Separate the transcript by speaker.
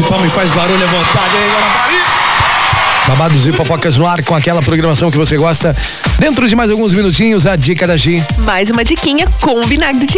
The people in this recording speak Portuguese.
Speaker 1: palma e faz barulho à vontade aí, Guarapari.
Speaker 2: Babados e fofocas no ar com aquela programação que você gosta. Dentro de mais alguns minutinhos, a dica da Gi.
Speaker 3: Mais uma diquinha com vinagre de